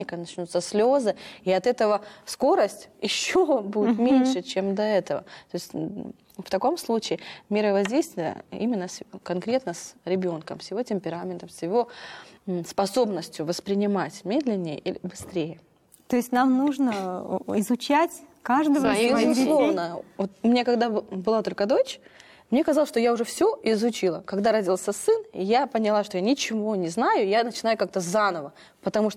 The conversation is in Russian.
начнутся слезы, и от этого скорость еще будет меньше, чем до этого. То есть в таком случае мера воздействия именно конкретно с ребенком, с его темпераментом, с его способностью воспринимать медленнее или быстрее. То есть нам нужно изучать каждого из своих детей? Безусловно. Вот у меня когда была только дочь, мне казалось, что я уже все изучила. Когда родился сын, я поняла, что я ничего не знаю, я начинаю как-то заново, потому что